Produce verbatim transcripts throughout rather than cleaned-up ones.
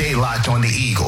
Stay locked on the Eagle.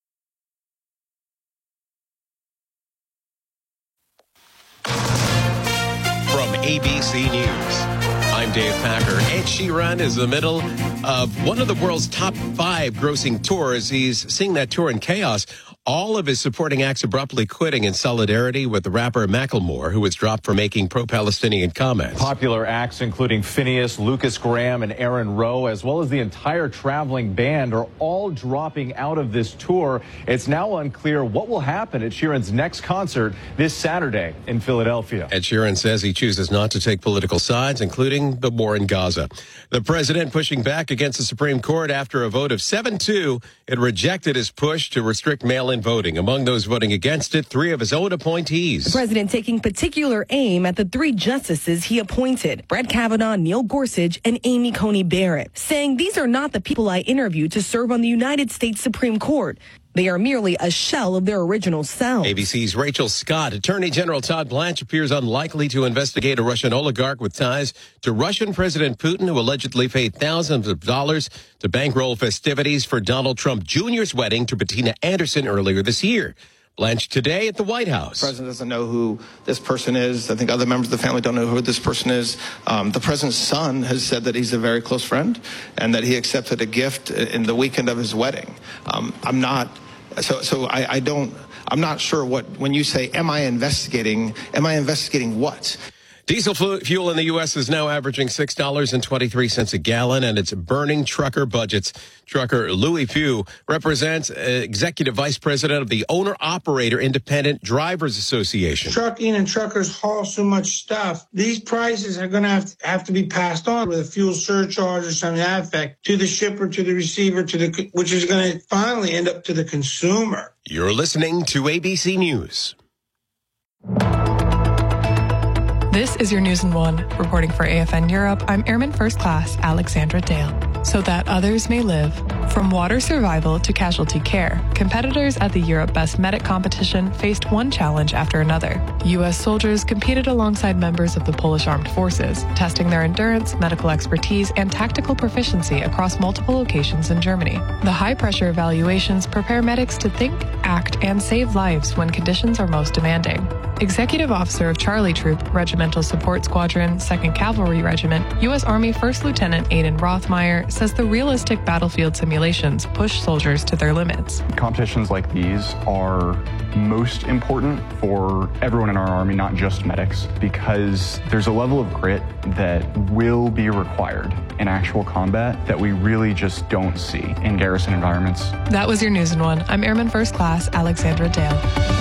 From A B C News, I'm Dave Packer. Ed Sheeran is in the middle of one of the world's top five grossing tours. He's seeing that tour in chaos. All of his supporting acts abruptly quitting in solidarity with the rapper Macklemore, who was dropped for making pro-Palestinian comments. Popular acts including Phineas, Lucas Graham, and Aaron Rowe, as well as the entire traveling band, are all dropping out of this tour. It's now unclear what will happen at Sheeran's next concert this Saturday in Philadelphia. Ed Sheeran says he chooses not to take political sides, including the war in Gaza. The president pushing back against the Supreme Court after a vote of seven two. It rejected his push to restrict mail-in voting. Among those voting against it, three of his own appointees. The president taking particular aim at the three justices he appointed, Brett Kavanaugh, Neil Gorsuch, and Amy Coney Barrett, saying these are not the people I interviewed to serve on the United States Supreme Court. They are merely a shell of their original selves. A B C's Rachel Scott. Attorney General Todd Blanche appears unlikely to investigate a Russian oligarch with ties to Russian President Putin, who allegedly paid thousands of dollars to bankroll festivities for Donald Trump Junior's wedding to Bettina Anderson earlier this year. Blanche today at the White House. The president doesn't know who this person is. I think other members of the family don't know who this person is. Um, the president's son has said that he's a very close friend and that he accepted a gift in the weekend of his wedding. Um, I'm not, so so I, I don't, I'm not sure what, when you say, am I investigating, am I investigating what? Diesel fuel in the U S is now averaging six dollars and twenty-three cents a gallon, and it's burning trucker budgets. Trucker Louis Pugh represents uh, Executive Vice President of the Owner-Operator Independent Drivers Association. Trucking and truckers haul so much stuff. These prices are going to have to have to be passed on with a fuel surcharge or something to that effect to the shipper, to the receiver, to the which is going to finally end up to the consumer. You're listening to A B C News. This is your News in One. Reporting for A F N Europe, I'm Airman First Class Alexandra Dale. So that others may live. From water survival to casualty care, competitors at the Europe Best Medic competition faced one challenge after another. U S soldiers competed alongside members of the Polish Armed Forces, testing their endurance, medical expertise, and tactical proficiency across multiple locations in Germany. The high-pressure evaluations prepare medics to think, act, and save lives when conditions are most demanding. Executive Officer of Charlie Troop, Regimental Support Squadron, second Cavalry Regiment, U S Army First Lieutenant Aidan Rothmeyer, says the realistic battlefield simulations push soldiers to their limits. Competitions like these are most important for everyone in our Army, not just medics, because there's a level of grit that will be required in actual combat that we really just don't see in garrison environments. That was your News in One. I'm Airman First Class Alexandra Dale.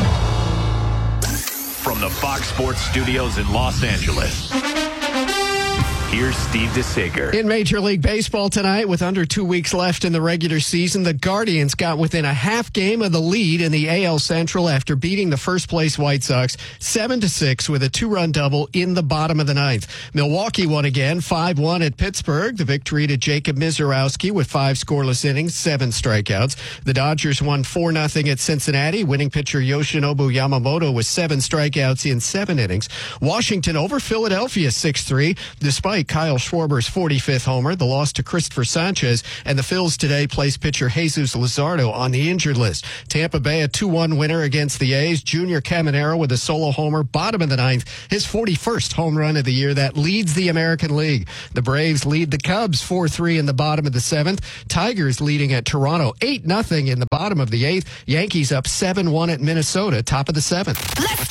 From the Fox Sports Studios in Los Angeles, here's Steve DeSager. In Major League Baseball tonight, with under two weeks left in the regular season, the Guardians got within a half game of the lead in the A L Central after beating the first-place White Sox seven to six with a two-run double in the bottom of the ninth. Milwaukee won again, five one at Pittsburgh. The victory to Jacob Mizorowski with five scoreless innings, seven strikeouts. The Dodgers won four nothing at Cincinnati. Winning pitcher Yoshinobu Yamamoto with seven strikeouts in seven innings. Washington over Philadelphia six three, despite Kyle Schwarber's forty-fifth homer, the loss to Christopher Sanchez, and the Phils today placed pitcher Jesus Luzardo on the injured list. Tampa Bay a two one winner against the A's. Junior Caminero with a solo homer, bottom of the ninth, his forty-first home run of the year. That leads the American League. The Braves lead the Cubs four three in the bottom of the seventh. Tigers leading at Toronto eight nothing in the bottom of the eighth. Yankees up seven one at Minnesota, top of the seventh. Let's